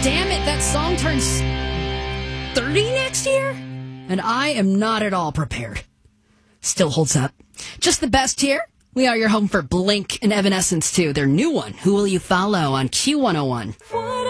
Damn it, that song turns 30 next year? And I am not at all prepared. Still holds up. Just the best here. We are your home for Blink and Evanescence, too. Their new one, Who Will You Follow, on Q101.